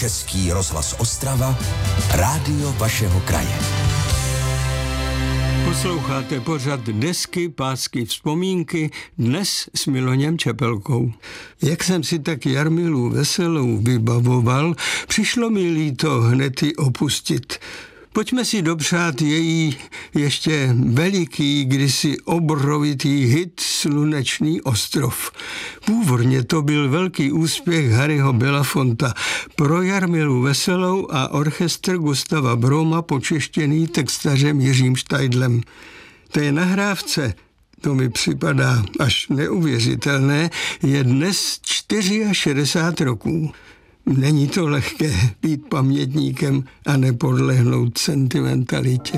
Český rozhlas Ostrava, rádio vašeho kraje. Posloucháte pořad Desky, pásky, vzpomínky, dnes s Miloněm Čepelkou. Jak jsem si tak Jarmilu Veselou vybavoval, přišlo mi líto hned ji opustit. Pojďme si dopřát její ještě veliký, kdysi obrovitý hit Slunečný ostrov. Původně to byl velký úspěch Harryho Belafonta pro Jarmilu Veselou a orchestr Gustava Broma počeštěný textařem Jiřím Štajdlem. Té nahrávce, to mi připadá až neuvěřitelné, je dnes 64 roků. Není to lehké být pamětníkem a nepodlehnout sentimentalitě.